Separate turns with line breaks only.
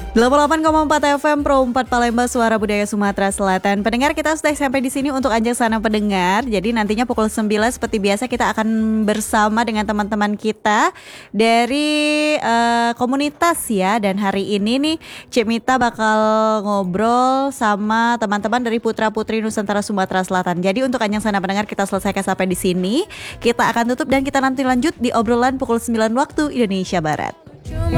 88,4 FM Pro 4 Palembang Suara Budaya Sumatera Selatan. Pendengar, kita sudah sampai di sini untuk Ajang Sana Pendengar. Jadi nantinya pukul 9 seperti biasa kita akan bersama dengan teman-teman kita dari komunitas ya. Dan hari ini nih Cik Mita bakal ngobrol sama teman-teman dari Putra Putri Nusantara Sumatera Selatan. Jadi untuk Ajang Sana Pendengar kita selesaikan sampai di sini. Kita akan tutup dan kita nanti lanjut di obrolan pukul 9 waktu Indonesia Barat.